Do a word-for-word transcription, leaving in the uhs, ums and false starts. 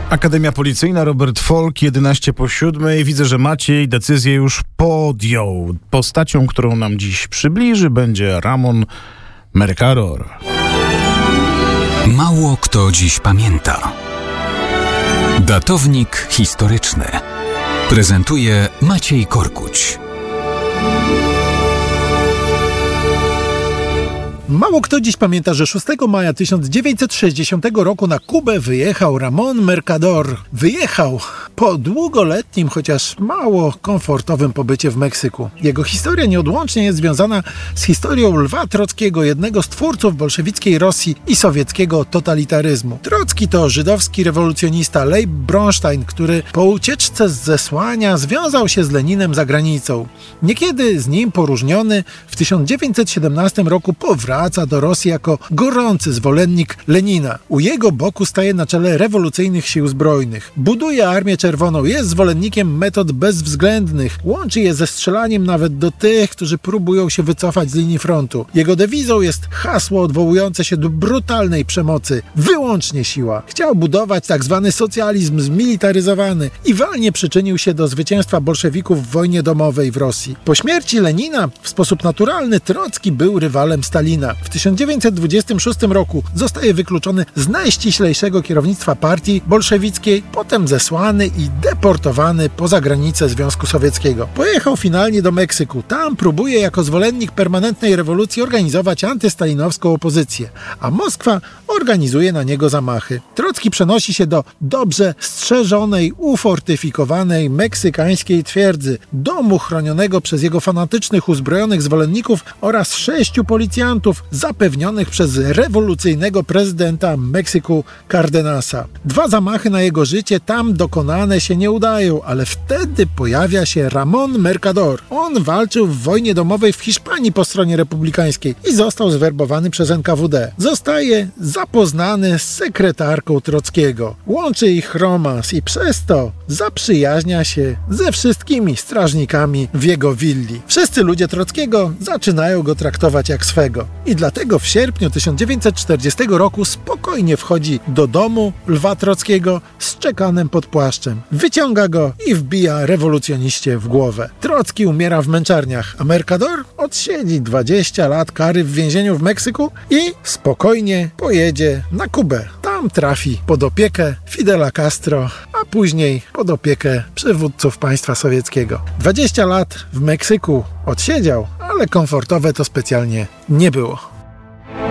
Akademia Policyjna, Robert Folk, jedenaście po siódmej. Widzę, że Maciej decyzję już podjął. Postacią, którą nam dziś przybliży, będzie Ramon Mercader. Mało kto dziś pamięta. Datownik historyczny prezentuje Maciej Korkuć. Mało kto dziś pamięta, że szóstego maja tysiąc dziewięćset sześćdziesiątego roku na Kubę wyjechał Ramon Mercader. Wyjechał po długoletnim, chociaż mało komfortowym pobycie w Meksyku. Jego historia nieodłącznie jest związana z historią Lwa Trockiego, jednego z twórców bolszewickiej Rosji i sowieckiego totalitaryzmu. Trocki to żydowski rewolucjonista Leib Bronstein, który po ucieczce z zesłania związał się z Leninem za granicą. Niekiedy z nim poróżniony w tysiąc dziewięćset siedemnastym roku powraca Wraca do Rosji jako gorący zwolennik Lenina. U jego boku staje na czele rewolucyjnych sił zbrojnych. Buduje Armię Czerwoną, jest zwolennikiem metod bezwzględnych. Łączy je ze strzelaniem nawet do tych, którzy próbują się wycofać z linii frontu. Jego dewizą jest hasło odwołujące się do brutalnej przemocy. Wyłącznie siła. Chciał budować tak zwany socjalizm zmilitaryzowany i walnie przyczynił się do zwycięstwa bolszewików w wojnie domowej w Rosji. Po śmierci Lenina w sposób naturalny Trocki był rywalem Stalina. W tysiąc dziewięćset dwudziestym szóstym roku zostaje wykluczony z najściślejszego kierownictwa partii bolszewickiej, potem zesłany i deportowany poza granice Związku Sowieckiego. Pojechał finalnie do Meksyku. Tam próbuje jako zwolennik permanentnej rewolucji organizować antystalinowską opozycję, a Moskwa organizuje na niego zamachy. Trocki przenosi się do dobrze strzeżonej, ufortyfikowanej meksykańskiej twierdzy, domu chronionego przez jego fanatycznych, uzbrojonych zwolenników oraz sześciu policjantów zapewnionych przez rewolucyjnego prezydenta Meksyku Cardenasa. Dwa zamachy na jego życie tam dokonane się nie udają, ale wtedy pojawia się Ramon Mercader. On walczył w wojnie domowej w Hiszpanii po stronie republikańskiej i został zwerbowany przez N K W D. Zostaje zapoznany z sekretarką Trockiego. Łączy ich romans i przez to zaprzyjaźnia się ze wszystkimi strażnikami w jego willi. Wszyscy ludzie Trockiego zaczynają go traktować jak swego. I dlatego w sierpniu tysiąc dziewięćset czterdziestego roku spokojnie wchodzi do domu Lwa Trockiego z czekanem pod płaszczem. Wyciąga go i wbija rewolucjoniście w głowę. Trocki umiera w męczarniach, a Mercader odsiedzi dwadzieścia lat kary w więzieniu w Meksyku i spokojnie pojedzie na Kubę. Tam trafi pod opiekę Fidela Castro, a później pod opiekę przywódców państwa sowieckiego. dwadzieścia lat w Meksyku odsiedział, ale komfortowe to specjalnie nie było.